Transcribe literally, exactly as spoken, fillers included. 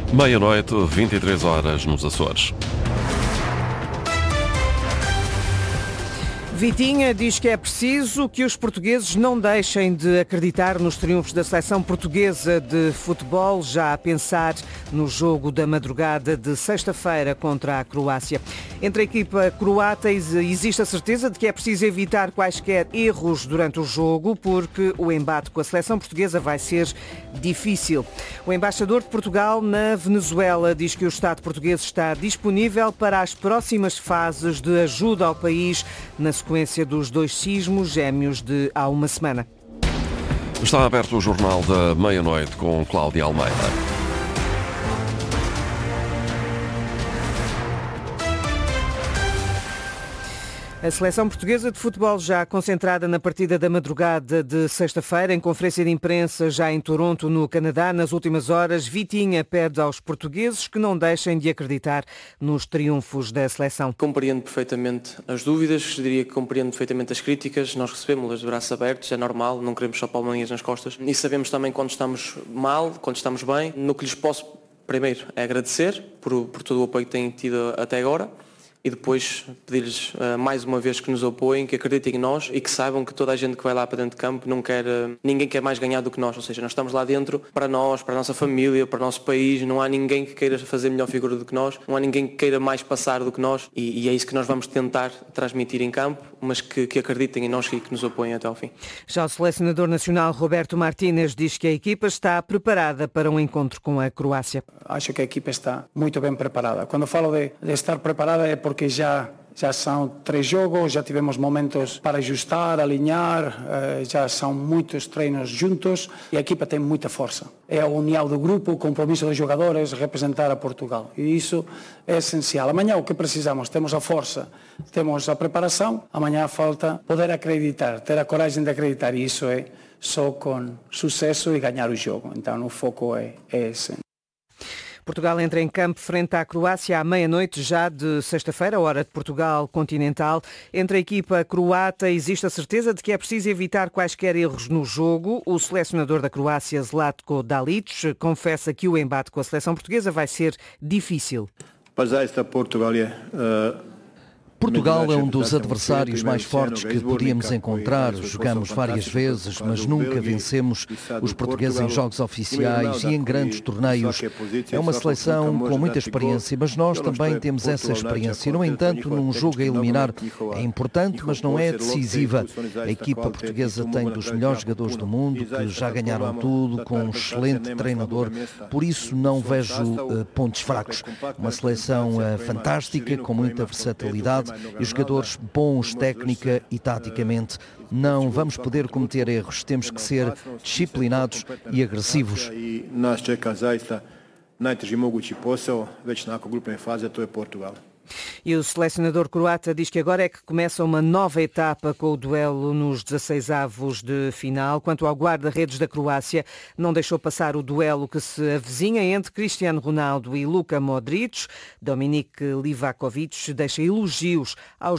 Meia-noite, vinte e três horas nos Açores. Vitinha diz que é preciso que os portugueses não deixem de acreditar nos triunfos da seleção portuguesa de futebol, já a pensar no jogo da madrugada de sexta-feira contra a Croácia. Entre a equipa croata existe a certeza de que é preciso evitar quaisquer erros durante o jogo, porque o embate com a seleção portuguesa vai ser difícil. O embaixador de Portugal na Venezuela diz que o Estado português está disponível para as próximas fases de ajuda ao país na sequência dos dois sismos gêmeos de há uma semana. Está aberto o Jornal da Meia-Noite com Cláudia Almeida. A seleção portuguesa de futebol já concentrada na partida da madrugada de sexta-feira, em conferência de imprensa já em Toronto, no Canadá. Nas últimas horas, Vitinha pede aos portugueses que não deixem de acreditar nos triunfos da seleção. Compreendo perfeitamente as dúvidas, diria que compreendo perfeitamente as críticas. Nós recebemos-las de braços abertos, é normal, não queremos só palmadinhas nas costas. E sabemos também quando estamos mal, quando estamos bem. No que lhes posso, primeiro, é agradecer por, por todo o apoio que têm tido até agora. E depois pedir-lhes uh, mais uma vez que nos apoiem, que acreditem em nós e que saibam que toda a gente que vai lá para dentro de campo não quer, uh, ninguém quer mais ganhar do que nós, ou seja, nós estamos lá dentro para nós, para a nossa família, para o nosso país, não há ninguém que queira fazer melhor figura do que nós, não há ninguém que queira mais passar do que nós e, e é isso que nós vamos tentar transmitir em campo, mas que, que acreditem em nós e que nos apoiem até ao fim. Já o selecionador nacional Roberto Martínez diz que a equipa está preparada para um encontro com a Croácia. Acho que a equipa está muito bem preparada. Quando falo de, de estar preparada é porque já, já são três jogos, já tivemos momentos para ajustar, alinhar, já são muitos treinos juntos e a equipa tem muita força. É a união do grupo, o compromisso dos jogadores, representar a Portugal. E isso é essencial. Amanhã o que precisamos? Temos a força, temos a preparação, amanhã falta poder acreditar, ter a coragem de acreditar e isso é só com sucesso e ganhar o jogo. Então o foco é, é esse. Portugal entra em campo frente à Croácia à meia-noite já de sexta-feira, hora de Portugal continental. Entre a equipa croata existe a certeza de que é preciso evitar quaisquer erros no jogo. O selecionador da Croácia, Zlatko Dalic, confessa que o embate com a seleção portuguesa vai ser difícil. Portugal é um dos adversários mais fortes que podíamos encontrar. Jogamos várias vezes, mas nunca vencemos os portugueses em jogos oficiais e em grandes torneios. É uma seleção com muita experiência, mas nós também temos essa experiência. No entanto, num jogo a eliminar é importante, mas não é decisiva. A equipa portuguesa tem dos melhores jogadores do mundo, que já ganharam tudo, com um excelente treinador, por isso não vejo uh, pontos fracos. Uma seleção uh, fantástica, com muita versatilidade, e jogadores bons técnica e taticamente. Não vamos poder cometer erros, temos que ser disciplinados e agressivos. E o selecionador croata diz que agora é que começa uma nova etapa com o duelo nos dezasseis avos de final. Quanto ao guarda-redes da Croácia, não deixou passar o duelo que se avizinha entre Cristiano Ronaldo e Luka Modric. Dominik Livakovic deixa elogios aos